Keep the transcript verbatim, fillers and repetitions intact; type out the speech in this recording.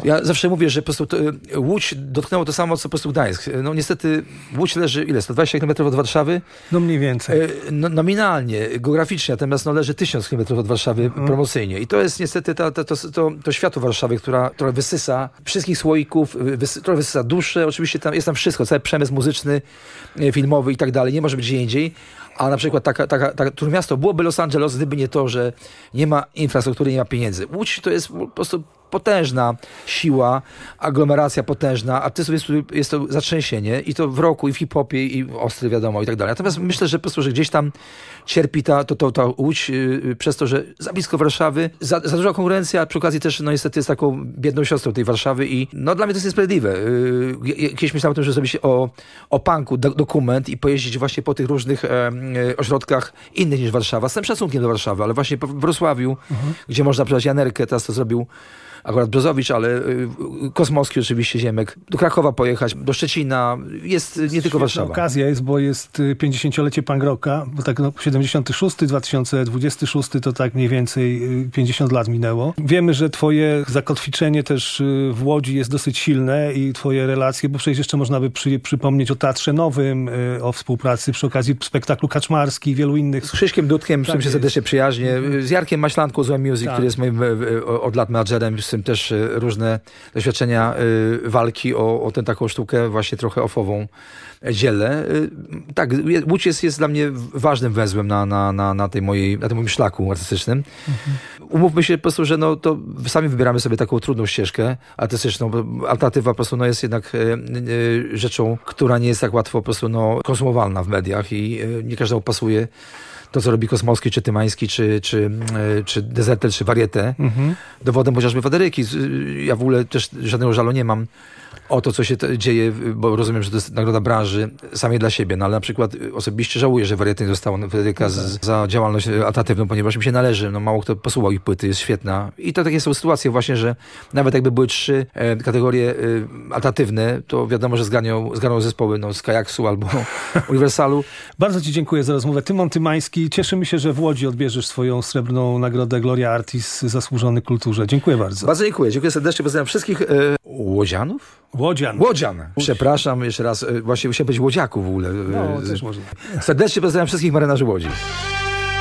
Ja zawsze mówię, że po prostu to, Łódź dotknęło to samo, co po prostu Gdańsk. No niestety Łódź leży, ile? sto dwadzieścia kilometrów od Warszawy? No mniej więcej. No, nominalnie, geograficznie, natomiast no, leży tysiąc kilometrów od Warszawy mhm. promocyjnie. I to jest niestety ta, ta, to, to, to światło Warszawy, która, która wysysa wszystkich słoików, wysy, która wysysa duszę. Oczywiście tam jest tam wszystko, cały przemysł muzyczny, filmowy i tak dalej. Nie może być gdzie indziej. A na przykład taka, taka, taka, które miasto byłoby Los Angeles, gdyby nie to, że nie ma infrastruktury, nie ma pieniędzy. Łódź to jest po prostu potężna siła, aglomeracja potężna, artystów jest, jest to zatrzęsienie i to w roku, i w hip-hopie, i w ostry, wiadomo, i tak dalej. Natomiast myślę, że po prostu, że gdzieś tam cierpi ta, to, to, ta Łódź yy, przez to, że za blisko Warszawy, za, za duża konkurencja, przy okazji też, no niestety jest taką biedną siostrą tej Warszawy i no dla mnie to jest niesprawiedliwe. Yy, kiedyś myślałem o tym, że zrobić o, o punku do, dokument i pojeździć właśnie po tych różnych yy, ośrodkach innych niż Warszawa, z tym szacunkiem do Warszawy, ale właśnie w Wrocławiu, mhm. gdzie można przejść Janerkę, teraz to zrobił akurat Brzozowicz, ale y, Kosmowski oczywiście, Ziemek. Do Krakowa pojechać, do Szczecina. Jest nie tylko Warszawa. Okazja jest, bo jest pięćdziesięciolecie punk rocka, bo tak no, siedemdziesiąty szósty, dwa tysiące dwudziesty szósty to tak mniej więcej pięćdziesiąt lat minęło. Wiemy, że twoje zakotwiczenie też w Łodzi jest dosyć silne i twoje relacje, bo przecież jeszcze można by przy, przypomnieć o Teatrze Nowym, o współpracy przy okazji spektaklu Kaczmarski i wielu innych. Z Krzyśkiem Dudkiem, z którym się serdecznie przyjaźnię. Z Jarkiem Maślanką z Music, tak. który jest moim od lat menadżerem, z tym też różne doświadczenia y, walki o, o tę taką sztukę właśnie trochę ofową dzielę. Y, tak, Łódź jest, jest dla mnie ważnym węzłem na, na, na, na, tej mojej, na tym moim szlaku artystycznym. Mhm. Umówmy się po prostu, że no, to sami wybieramy sobie taką trudną ścieżkę artystyczną, bo alternatywa po prostu no, jest jednak y, y, rzeczą, która nie jest tak łatwo po prostu no, konsumowalna w mediach i y, nie każdemu pasuje to, co robi Kosmowski, czy Tymański, czy, czy, czy Deserter, czy Varieté. Mhm. Dowodem chociażby Waderyki. Ja w ogóle też żadnego żalu nie mam o to, co się to dzieje, bo rozumiem, że to jest nagroda branży samej dla siebie, no ale na przykład osobiście żałuję, że Varieté nie dostała Waderyka z, za działalność alternatywną, ponieważ mi się należy. No mało kto posłuchał ich płyty, jest świetna. I to takie są sytuacje właśnie, że nawet jakby były trzy e, kategorie e, alternatywne, to wiadomo, że zgarnią, zgarnią zespoły no, z Kajaksu albo Uniwersalu. Bardzo ci dziękuję za rozmowę. Tymon Tymański. Cieszymy się, że w Łodzi odbierzesz swoją srebrną nagrodę Gloria Artis zasłużony kulturze. Dziękuję bardzo. Bardzo dziękuję. Dziękuję serdecznie. Pozdrawiam wszystkich e, łodzianów? Łodzian. Łodzian. Przepraszam jeszcze raz. Właśnie musiałem być łodziaków w ogóle. No, też można. Serdecznie pozdrawiam wszystkich marynarzy Łodzi.